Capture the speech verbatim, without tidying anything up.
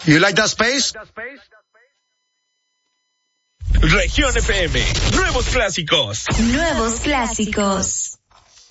You like that space? Región F M, nuevos clásicos. Nuevos clásicos.